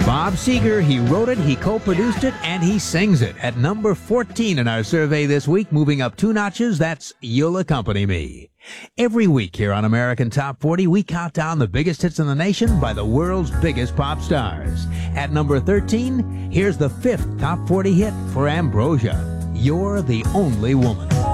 Bob Seger, he wrote it, he co-produced it, and he sings it. At number 14 in our survey this week, moving up 2 notches, that's You'll Accompany Me. Every week here on American Top 40, we count down the biggest hits in the nation by the world's biggest pop stars. At number 13, here's the 5th Top 40 hit for Ambrosia, You're the Only Woman.